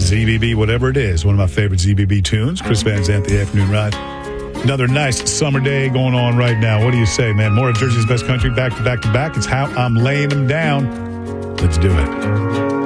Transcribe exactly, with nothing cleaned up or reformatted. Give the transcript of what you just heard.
Z B B, whatever it is. One of my favorite Z B B tunes. Chris Van Zandt, The Afternoon Ride. Another nice summer day going on right now. What do you say, man? More of Jersey's best country back to back to back. It's how I'm laying them down. Let's do it.